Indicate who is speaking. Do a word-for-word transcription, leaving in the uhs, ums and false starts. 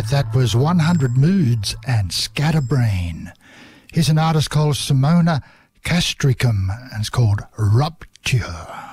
Speaker 1: That was one hundred Moods and Scatterbrain. Here's an artist called Simona Castricum, and it's called Rupture.